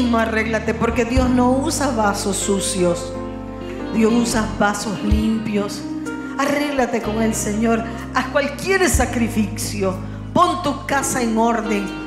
mismo arréglate, porque Dios no usa vasos sucios. Dios usa vasos limpios. Arréglate con el Señor. Haz cualquier sacrificio. Pon tu casa en orden.